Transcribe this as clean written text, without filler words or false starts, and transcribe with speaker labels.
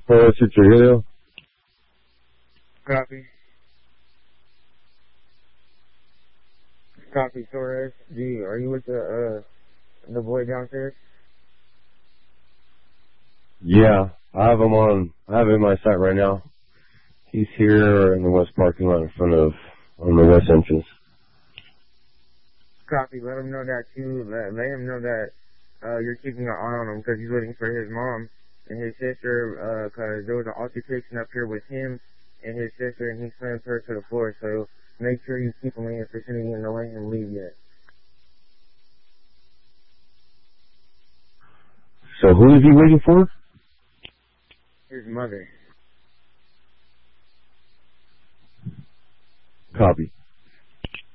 Speaker 1: Oh, it's Trujillo.
Speaker 2: Copy. Copy, Torres. G, are you with the boy downstairs?
Speaker 1: Yeah, I have him on my site right now. He's here in the west parking lot in front of, on the west entrance.
Speaker 2: Copy, let him know that too. Let him know that you're keeping an eye on him because he's waiting for his mom and his sister, because there was an altercation up here with him and his sister, and he slammed her to the floor. So make sure you keep him in your vicinity and don't let him leave yet.
Speaker 1: So who is he waiting for?
Speaker 2: His mother.
Speaker 1: Copy.